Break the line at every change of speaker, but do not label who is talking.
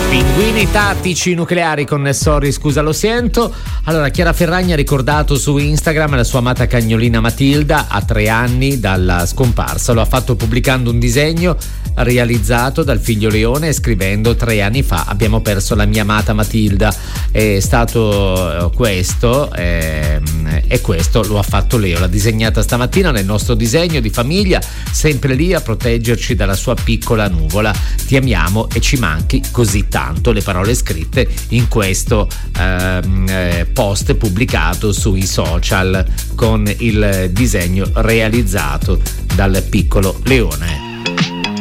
Pinguini tattici nucleari con Sorry scusa lo sento. Allora, Chiara Ferragni ha ricordato su Instagram la sua amata cagnolina Matilda a 3 anni dalla scomparsa. Lo ha fatto pubblicando un disegno realizzato dal figlio leone e scrivendo: 3 anni fa abbiamo perso la mia amata Matilda. È stato questo e questo lo ha fatto Leo, l'ha disegnata stamattina nel nostro disegno di famiglia, sempre lì a proteggerci dalla sua piccola nuvola. Ti amiamo e ci manchi così tanto. Le parole scritte in questo post pubblicato sui social con il disegno realizzato dal piccolo leone.